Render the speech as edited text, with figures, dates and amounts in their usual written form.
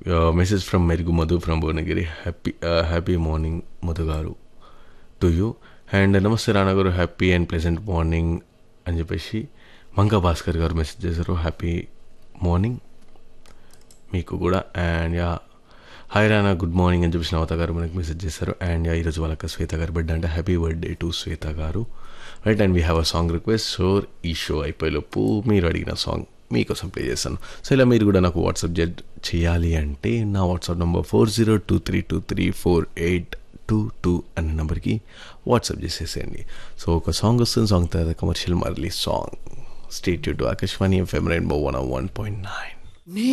Message from మెరుగు Madhu from Bhuvanagiri. Happy morning Madhu గారు to you. And నమస్తే రానా గారు, హ్యాపీ అండ్ ప్లెజెంట్ మార్నింగ్ అని చెప్పేసి మంగా భాస్కర్ గారు మెసేజ్ చేశారు. హ్యాపీ మార్నింగ్ మీకు కూడా. And yeah hi Rana good morning అని చెప్పేసి నవత గారు మనకి మెసేజ్ చేశారు. అండ్ యా ఈరోజు వాళ్ళకి శ్వేత గారు బర్త్డే అంటే హ్యాపీ బర్త్డే టు శ్వేత గారు. Right, and we have a song request. So ఈ షో అయిపోయేలోపు మీరు అడిగిన సాంగ్ మీకోసం ప్లే చేస్తాను. సో ఇలా మీరు కూడా నాకు వాట్సాప్ చేయాలి అంటే నా వాట్సాప్ నెంబర్ 4023234822 అనే నెంబర్కి వాట్సాప్ చేసేసేయండి. సో ఒక సాంగ్ వస్తుంది, సాంగ్ తర్వాత కమర్షియల్ మరలి song. Stay tune to Akashvani FM rainbow 101.9.